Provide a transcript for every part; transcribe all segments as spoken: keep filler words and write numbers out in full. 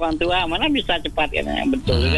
orang tua, mana bisa cepat kan? Betul Hmm. juga.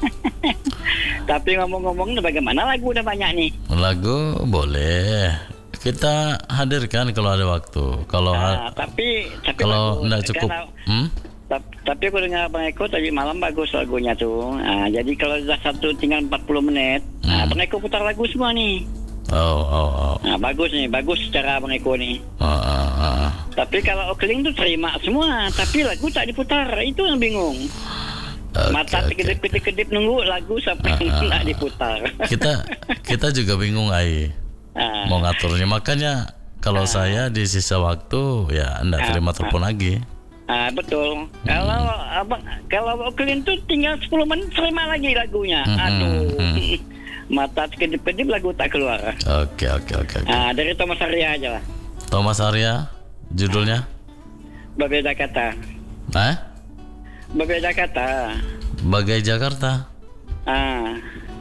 Tapi ngomong-ngomong, bagaimana lagu udah banyak nih? Lagu boleh kita hadirkan kalau ada waktu. Kalau Ah, ha- tapi tapi kalau bagus. enggak cukup, Kalau- hmm? tap- tapi aku dengar Bang Eko tadi malam bagus lagunya tuh. Ah, jadi kalau sudah satu tinggal empat puluh menit, ah, Hmm. Bang Eko putar lagu semua nih. Oh, oh, oh. Nah, bagus nih, bagus secara Bang Eko nih. Oh, oh, oh. Tapi kalau Okling tuh terima semua, tapi lagu tak diputar, itu yang bingung. Oke, Mata oke. kedip-kedip nunggu lagu sampai Ah, ah, tak ah. diputar. Kita kita juga bingung Ai Ah, mau ngaturnya. Makanya kalau saya di sisa waktu ya enggak terima telepon lagi. ah, betul. Kalau apa? Kalau Okling tuh tinggal sepuluh menit terima lagi lagunya. Hmm, Aduh. hmm. Mata kedip-kedip lagu tak keluar. Oke, oke, oke, oke. Ah, dari Thomas Arya aja lah. Thomas Arya judulnya? Berbeda kata. Hah? Berbeda kata. Bagai Jakarta. Ah.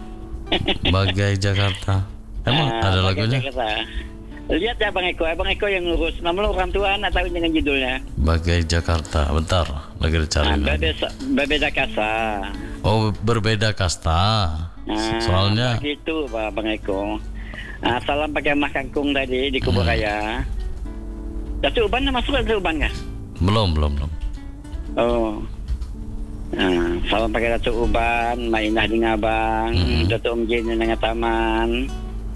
Bagai Jakarta. Emang Ah, ada Bagai lagunya? Jakarta. Lihat ya Bang Eko, Bang Eko yang ngurus. Namanya orang tua anak tahu dengan judulnya. Bagai Jakarta. Bentar, lagi dicari. Ah, lagi. berbeda, berbeda kasa. Oh, berbeda kasta. Ah, Soalnya begitu Pak Bang Eko. Ah, salam pakai mah kangkung tadi di Kubur Hmm. Raya. Datu Uban masuk Datu Uban kah? belum, belum, belum. Oh. Nah, salam pakai Datu Uban, Mainah di Ngabang, Hmm. Datu Om Jin dengan Taman.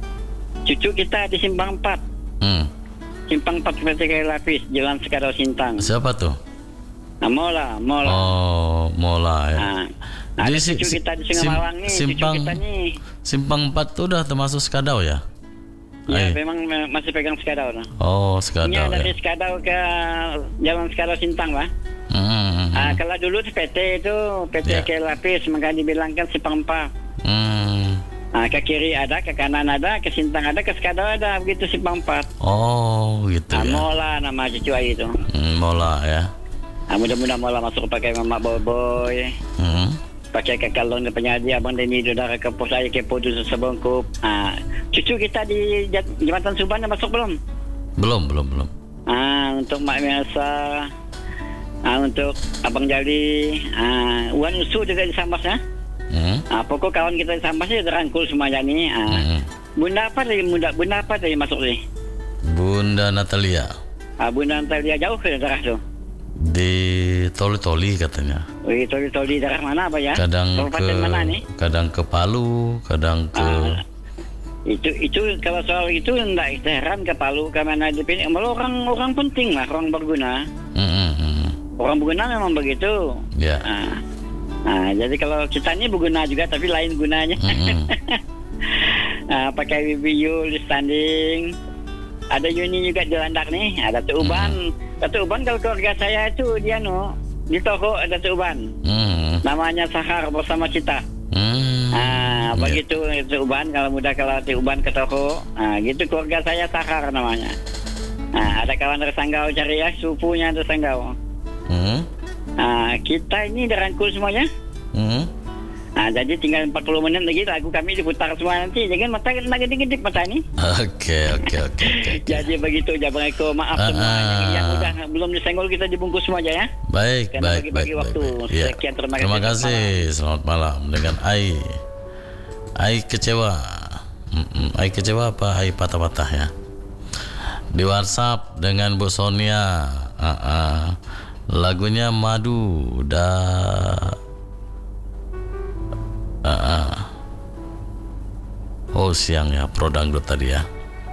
Cucu kita di Simpang empat. Hmm. Simpang empat seperti kayak lapis, Jalan Sekadau Sintang. Siapa tuh? Nah, Mola, Mola. Oh, Mola ya. Nah, Di ada si- cucu kita di Sungai sim- Malang nih, simpang cucu kita nih. Simpang empat tuh udah termasuk Skadau ya? Ya, Ai. memang me- masih pegang Sekadau. Nah. Oh, Ini Skadau dari ya. Sekadau ke Jalan Sekadau Sintang, Pak. Hmm, hmm, hmm. Ah, kalau dulu P T itu P T Ya. kayak lapis, maka dibilangkan Simpang empat. Hmm. Ah, ke kiri ada, ke kanan ada, ke Sintang ada, ke Sekadau ada, begitu Simpang empat. Oh, gitu Ah, ya. Mola nama cucu Ai itu. Hmm, Mola ya. Ah, mudah-mudahan Mola masuk pakai Mama Boboy. Hmm. Pakai ke kalong dan penyaji Abang Deni Dudara ke pos saya kepo dusun sebongkup. Ah, cucu kita di Jat- Jembatan Suban dah masuk belum? Belum, belum, belum. Ah, untuk Mak Melsa, ah, untuk Abang Jali, ah, Wan Usu juga di Sambas ya. Hmm. Ah, pokok kawan kita di Sambas ni terangkul semuanya ni. Ah, Hmm. Bunda apa tadi? Bunda, bunda apa tadi masuk ni? Bunda Natalia Ah, Bunda antar dia jauh ke daerah tu. di Toli-Toli katanya. Wih, toli-toli daerah mana apa ya? Kadang ke Kabupaten mana ni? kadang ke Palu, kadang ke Ah, itu itu kalau soal itu enggak heran ke Palu ke mana dipilih. Malah orang orang penting lah, orang berguna. Hmm, hmm, hmm. Orang berguna memang begitu. Ya. Nah, nah, jadi kalau kita ini berguna juga tapi lain gunanya. Hmm. Ah, pakai B B U di standing. Ada Yuni juga di landak nih. Ada Datuk Uban. Datuk Uban kalau keluarga saya itu dia no di toko ada Datuk Uban. Hmm. Namanya Sahar bersama kita. Hmm. Ah, Ya. begitu Datuk Uban kalau mudah kalau Datuk Uban ke toko. Ah, gitu keluarga saya Sahar namanya. Ah, ada kawan dari Sanggau cari ya, supunya dari Sanggau. Hmm. Ah, kita ini dirangkul semuanya. Hmm. Ah, jadi tinggal empat puluh menit lagi lagu kami diputar semua nanti. Jangan mata kena gede-gede mata ini. Oke, oke, oke, oke. Jadi begitu aja Bang Eko. Maaf Ah, semua ah. yang, yang udah belum disenggol kita dibungkus semua aja ya. Baik, Karena baik, bagi-bagi baik, waktu. baik, baik. Ya. Sekian, terima kasih. Terima Selamat kasih. Selamat malam dengan Ai. Ai kecewa. Mm-mm. Ai kecewa apa Ai patah-patah ya? Di WhatsApp dengan Bu Sonia. Ah, ah. Lagunya Madu dah. Ah, ah. Oh siang ya, Pro Dangdut tadi ya.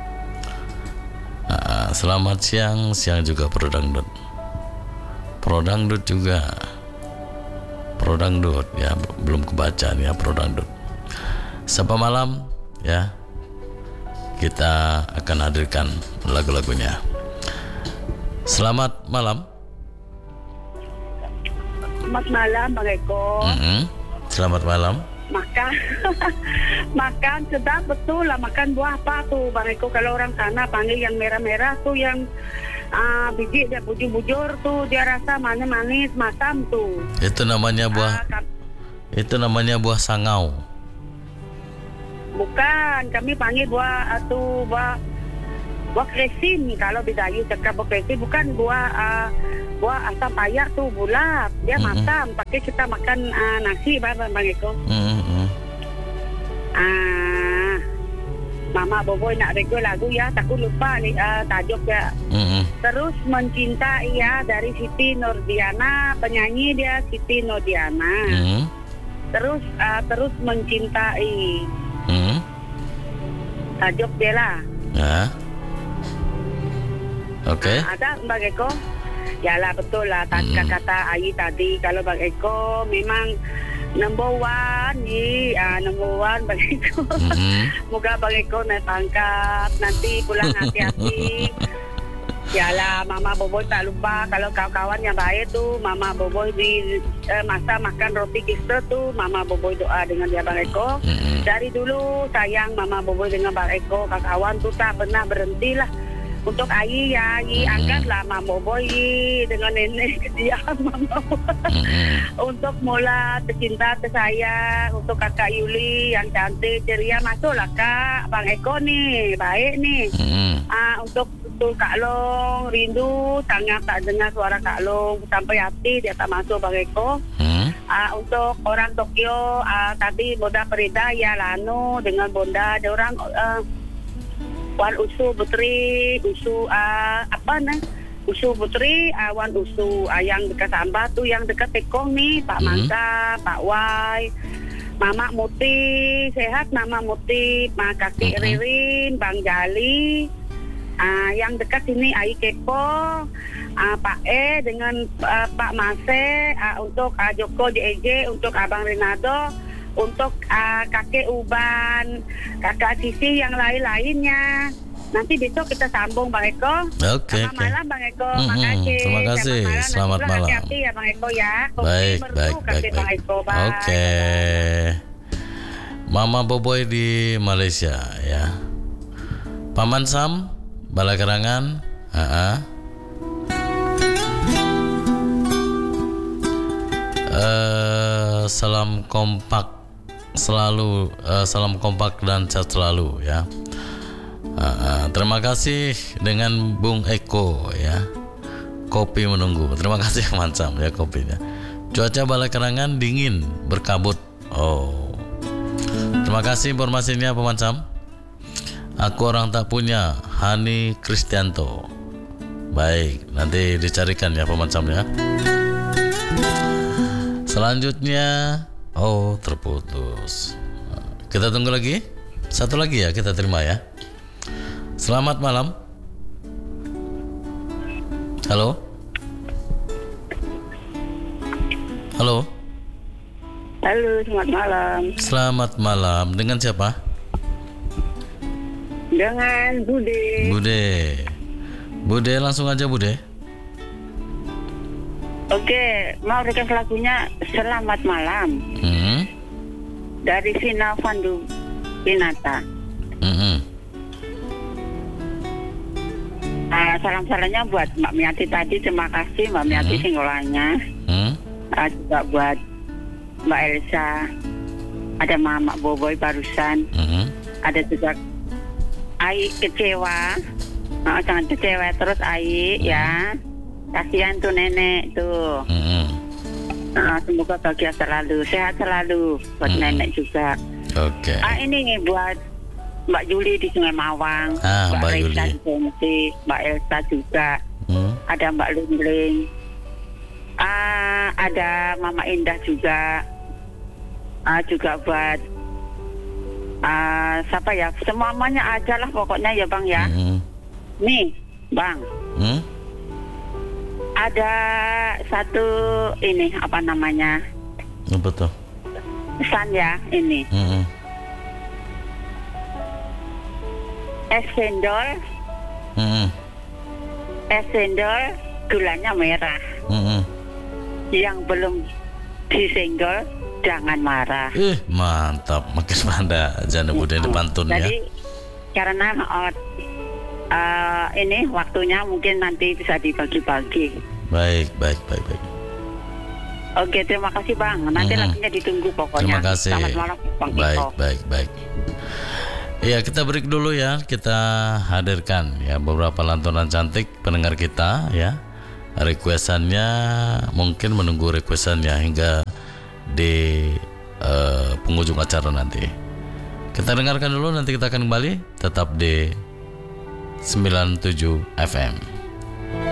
Ah, selamat siang, siang juga Pro Dangdut. Pro Dangdut juga. Pro Dangdut ya, belum kebaca nih ya Pro Dangdut. Sapa malam ya. Kita akan hadirkan lagu-lagunya. Selamat malam. Selamat malam Bang Eko. Mm-mm. Selamat malam. Makan makan sedap betul lah. Makan buah apa tuh Bang Eko? Kalau orang sana panggil yang merah-merah tuh, yang uh, biji dia bujur-bujur tuh, dia rasa manis-manis masam tuh. Itu namanya buah. Ah, kam- Itu namanya buah sangau. bukan, kami panggil buah atau buah buah kresin. Kalau Bidayu cakap buah kresin, bukan buah uh, buah asam payah tuh bulat. Dia Mm-mm. masam, pakai kita makan uh, nasi Bang Bang Eko. Mm-mm. Ah, Mama Boboy nak rego lagu ya, takut lupa uh, tajuk ya. Mm-mm. Terus mencintai ya dari Siti Nurdiana, penyanyi dia Siti Nurdiana. Mm-mm. Terus uh, terus mencintai Mm-mm. tajuk dia lah. Ya. Oke. Ah, ada Bang Eko? Yalah betul lah tadi Mm-mm. kata Ayi tadi kalau Bang Eko memang number one ni, ah, number one Bang Eko. Mm-mm. Moga Bang Eko naik pangkat nanti pulang hati-hati. Yalah Mama Boboy tak lupa kalau kawan-kawan yang baik tu Mama Boboy di eh, masa makan roti kister tu Mama Boboy doa dengan dia Bang Eko. Mm-mm. Dari dulu sayang Mama Boboy dengan Bang Eko, kawan tu tak pernah berhenti lah. Untuk Ayi ya, Ayi Mm-mm. angkatlah Mama Boboy dengan nenek kesian Mama Boboy. Mm-mm. Untuk Mola tercinta tersayang, untuk kakak Yuli yang cantik ceria, masuklah kak Bang Eko nih, baik nih. Mm-mm. Ah, untuk untuk Kak Long, rindu sangat tak dengar suara Kak Long sampai hati dia tak masuk Bang Eko. Mm. Ah, untuk orang Tokyo, ah, tadi Bonda Perida ya Lano dengan Bonda, ada orang ah, Wan Usu Putri, Usu ah, apa nih? Usu Putri, ah, Wan Usu ah, yang dekat Sambah tuh, yang dekat Tekong nih, Pak Hmm. Mangka, Pak Wai, Mama Muti, sehat Mama Muti, Mak Kaki Mhm. Ririn, Bang Jali, ah, yang dekat sini Ai Kepo, ah, Pak E dengan ah, Pak Mase, ah, untuk ah, Joko J J, untuk Abang Renado, untuk uh, kakek Uban, kakak Sisi yang lain-lainnya. Nanti besok kita sambung Bang Eko. Oke, Selamat oke. malam Bang Eko. Mm-mm, Makasih. terima kasih. Nanti Selamat pulang malam. hati-hati ya Bang Eko ya. Kopi Baik, merdu baik, kasih baik, Bang baik. Eko. Bye. Oke. Mama Boboy di Malaysia ya. Paman Sam, Bala Kerangan. Uh-uh. Uh, salam kompak selalu, uh, salam kompak dan sehat selalu ya. Uh, uh, terima kasih dengan Bung Eko ya. Kopi menunggu. Terima kasih Paman Sam ya kopinya. Cuaca Bala Kerangan dingin berkabut. Oh. Terima kasih informasinya Paman Sam. Aku orang tak punya, Hani Kristianto. Baik, nanti dicarikan ya Paman Sam ya. Selanjutnya, oh terputus. Kita tunggu lagi. Satu lagi ya kita terima ya. Selamat malam. Halo. Halo. Halo, selamat malam. Selamat malam. Dengan siapa? Dengan Bude. Bude. Bude langsung aja Bude. Oke, mau request lagunya Selamat Malam Hmm. dari Vina Vandu Pinata. Hmm. Uh, salam-salamnya buat Mbak Miati tadi, terima kasih Mbak Miati Hmm. singgolanya. Hmm. Uh, juga buat Mbak Elsa, ada Mama Boboy barusan, Hmm. ada juga Ai kecewa, uh, jangan kecewa terus Ai ya, kasihan tuh nenek tuh. Hmm. Uh, semoga bahagia selalu, sehat selalu buat Hmm. nenek juga. Oke. Ah ini buat Mbak Juli di Sungai Mawang, Ah, Mbak Reza Juli. di Sensi, Mbak Elsa juga, Hmm. ada Mbak Lungling, ah ada Mama Indah juga, ah juga buat ah siapa ya, semuanya aja lah pokoknya ya Bang ya. Hmm. Nih Bang, Hmm. ada satu ini apa namanya Apa tuh? pesan ya ini, Hmm. es cendol, Hmm. es cendol gulanya merah. Hmm. Yang belum disenggol jangan marah. Eh, mantap. Makin pada janda Bude di pantun ya. Jadi karena uh, uh, ini waktunya mungkin nanti bisa dibagi-bagi. Baik, baik, baik, baik. Oke, terima kasih Bang. Nanti Mhm. lagunya ditunggu pokoknya. Terima kasih. Selamat malam Bang Baik, Iko. baik, baik. Iya, kita break dulu ya. Kita hadirkan ya beberapa lantunan cantik pendengar kita ya. requestannya, mungkin menunggu requestannya hingga di uh, penghujung acara nanti. Kita dengarkan dulu, nanti kita akan kembali tetap di sembilan puluh tujuh F M.